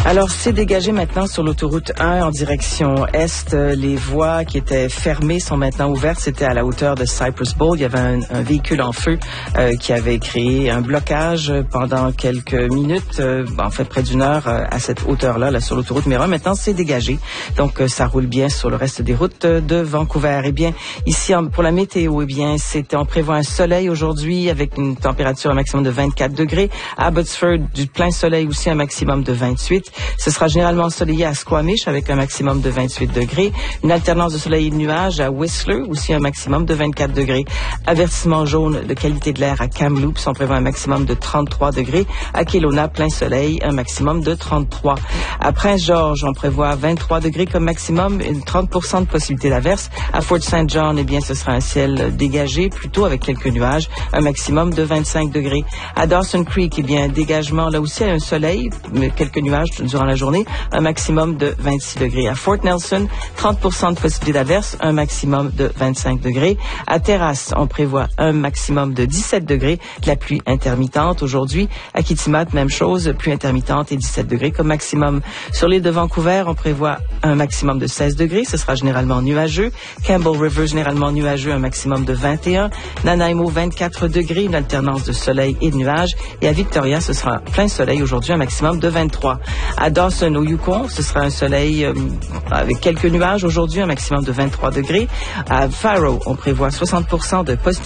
Alors, c'est dégagé maintenant sur l'autoroute 1 en direction est. Les voies qui étaient fermées sont maintenant ouvertes. C'était à la hauteur de Cypress Bowl. Il y avait un véhicule en feu qui avait créé un blocage pendant quelques minutes, en fait près d'une heure à cette hauteur-là, là, sur l'autoroute numéro 1. Maintenant, c'est dégagé. Donc, ça roule bien sur le reste des routes de Vancouver. Eh bien, ici, pour la météo, on prévoit un soleil aujourd'hui avec une température un maximum de 24 degrés. À Abbotsford, du plein soleil aussi, un maximum de 28. Ce sera généralement ensoleillé à Squamish avec un maximum de 28 degrés. Une alternance de soleil et de nuages à Whistler, aussi un maximum de 24 degrés. Avertissement jaune de qualité de l'air à Kamloops, on prévoit un maximum de 33 degrés. À Kelowna, plein soleil, un maximum de 33. À Prince-Georges, on prévoit 23 degrés comme maximum, une 30% de possibilité d'averse. À Fort St. John, ce sera un ciel dégagé, plutôt avec quelques nuages, un maximum de 25 degrés. À Dawson Creek, dégagement, là aussi, un soleil, mais quelques nuages durant la journée, un maximum de 26 degrés. À Fort Nelson, 30% de possibilité d'averse, un maximum de 25 degrés. À Terrasse, on prévoit un maximum de 17 degrés, de la pluie intermittente aujourd'hui. À Kitimat, même chose, pluie intermittente et 17 degrés comme maximum. Sur l'île de Vancouver, on prévoit un maximum de 16 degrés, ce sera généralement nuageux. Campbell River, généralement nuageux, un maximum de 21. Nanaimo, 24 degrés, une alternance de soleil et de nuages. Et à Victoria, ce sera plein soleil aujourd'hui, un maximum de 23. À Dawson, au Yukon, ce sera un soleil avec quelques nuages aujourd'hui, un maximum de 23 degrés. À Faro, on prévoit 60% de possibilité